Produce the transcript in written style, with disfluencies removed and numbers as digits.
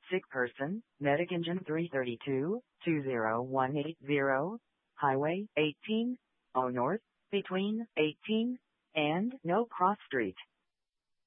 Sick person, medic engine 332, 20180, Highway 18, O North, between 18 and No Cross Street.